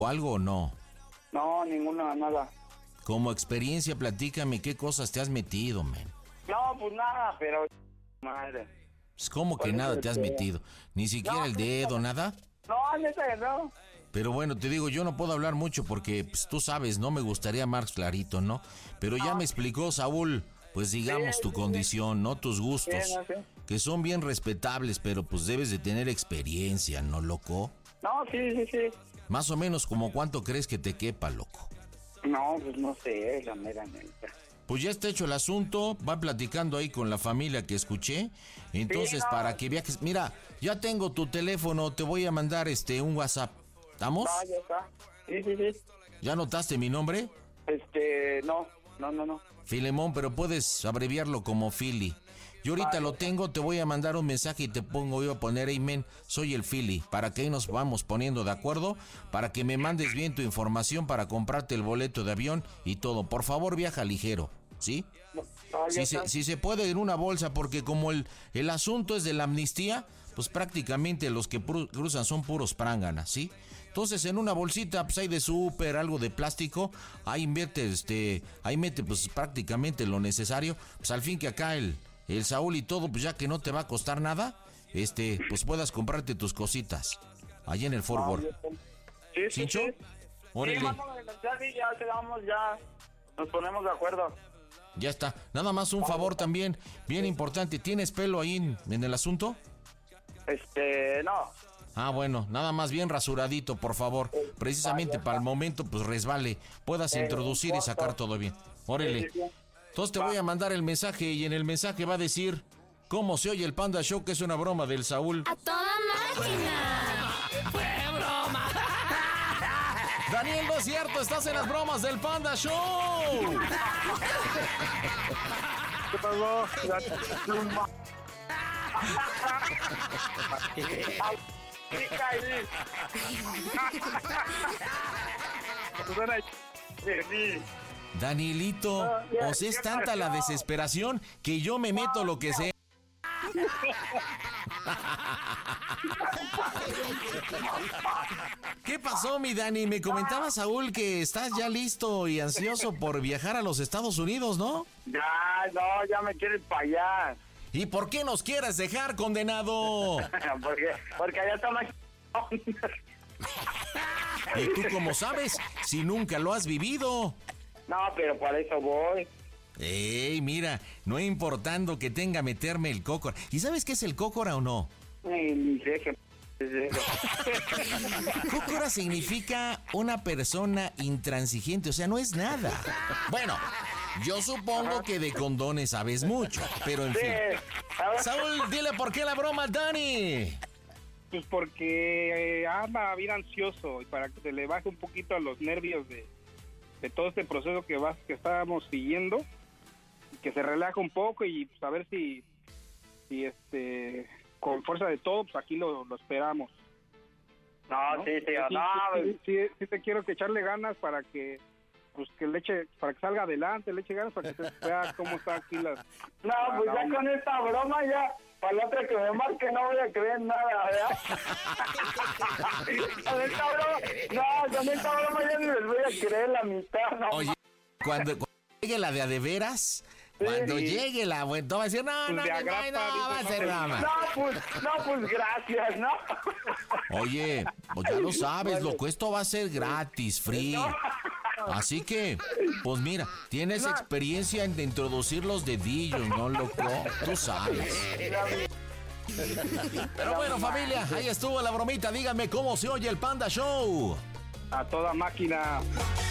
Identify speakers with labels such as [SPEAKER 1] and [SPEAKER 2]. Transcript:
[SPEAKER 1] o algo o no?
[SPEAKER 2] No, ninguna, nada.
[SPEAKER 1] Como experiencia, platícame qué cosas te has metido, men.
[SPEAKER 2] No, pues nada, pero... Madre.
[SPEAKER 1] Pues ¿cómo que nada te has metido? ¿Ni siquiera el dedo, nada?
[SPEAKER 2] No, neta, no.
[SPEAKER 1] Pero bueno, te digo, yo no puedo hablar mucho porque pues, tú sabes, no me gustaría más clarito, ¿no? Pero ya me explicó Saúl, pues digamos tu condición, ¿no? Tus gustos, que son bien respetables, pero pues debes de tener experiencia, ¿no, loco?
[SPEAKER 2] No, sí.
[SPEAKER 1] Más o menos, ¿como cuánto crees que te quepa, loco?
[SPEAKER 2] No, pues no sé, la mera neta.
[SPEAKER 1] Pues ya está hecho el asunto, va platicando ahí con la familia que escuché, entonces para que viajes, mira, ya tengo tu teléfono, te voy a mandar un WhatsApp, ¿estamos?
[SPEAKER 2] Ah, ya está, sí.
[SPEAKER 1] ¿Ya notaste mi nombre?
[SPEAKER 2] No.
[SPEAKER 1] Filemón, pero puedes abreviarlo como Philly. Yo ahorita lo tengo, te voy a mandar un mensaje y te voy a poner, amen, soy el Philly, para que ahí nos vamos poniendo de acuerdo, para que me mandes bien tu información para comprarte el boleto de avión y todo. Por favor, viaja ligero, ¿sí? Si se puede en una bolsa, porque como el asunto es de la amnistía, pues prácticamente los que cruzan son puros pránganas, ¿sí? Entonces en una bolsita pues hay de súper, algo de plástico, ahí mete pues prácticamente lo necesario, pues al fin que acá el Saúl y todo, pues ya que no te va a costar nada, pues puedas comprarte tus cositas allí en el Fort Worth.
[SPEAKER 2] Sí.
[SPEAKER 1] ¿Cincho? Órale.
[SPEAKER 2] Sí, mándame el mensaje y ya nos ponemos de acuerdo.
[SPEAKER 1] Ya está. Nada más un favor también, bien importante. ¿Tienes pelo ahí en el asunto?
[SPEAKER 2] No.
[SPEAKER 1] Ah, bueno, nada más bien rasuradito, por favor. Precisamente para el momento, pues resbale, puedas introducir y sacar todo bien. Órale. Entonces te voy a mandar el mensaje y en el mensaje va a decir cómo se oye el Panda Show, que es una broma del Saúl.
[SPEAKER 3] ¡A toda máquina!
[SPEAKER 1] ¡Fue broma! Daniel, no es cierto, estás en las bromas del Panda Show.
[SPEAKER 2] ¿Qué pasó?
[SPEAKER 1] Danielito, o sea, es tanta la desesperación que yo me meto lo que sea. ¿Qué pasó, mi Dani? Me comentaba Saúl que estás ya listo y ansioso por viajar a los Estados Unidos, ¿no?
[SPEAKER 2] Ya me quieres para allá.
[SPEAKER 1] ¿Y por qué nos quieres dejar, condenado?
[SPEAKER 2] porque allá está más...
[SPEAKER 1] ¿Y tú cómo sabes si nunca lo has vivido?
[SPEAKER 2] No, pero por eso voy.
[SPEAKER 1] Ey, mira, no importando que tenga meterme el cócora. ¿Y sabes qué es el cócora o no?
[SPEAKER 2] Ni sé qué es eso.
[SPEAKER 1] Cócora significa una persona intransigente, o sea, no es nada. Bueno, yo supongo que de condones sabes mucho, pero en fin. Saúl, dile por qué la broma al Dani.
[SPEAKER 4] Pues porque anda bien ansioso y para que se le baje un poquito a los nervios de todo este proceso que estábamos siguiendo, que se relaja un poco y pues a ver si con fuerza de todo, pues aquí lo esperamos.
[SPEAKER 2] No, sí, tío,
[SPEAKER 4] sí te quiero que echarle ganas para que para que salga adelante, le eche ganas para que se vea cómo está aquí las...
[SPEAKER 2] No, pues ya con esta broma ya, para la otra que me marque no voy a creer nada, ¿verdad? Con esta broma ya ni les voy a creer la mitad, ¿no?
[SPEAKER 1] Oye, cuando llegue la de veras, cuando llegue la buena, va a decir, no, va a ser drama.
[SPEAKER 2] No, pues gracias, ¿no?
[SPEAKER 1] Oye, pues ya lo sabes, loco, esto va a ser gratis, free. Así que, pues mira, tienes experiencia en introducir los dedillos, ¿no, loco? Tú sabes. Pero bueno, familia, ahí estuvo la bromita. Díganme cómo se oye el Panda Show.
[SPEAKER 4] A toda máquina.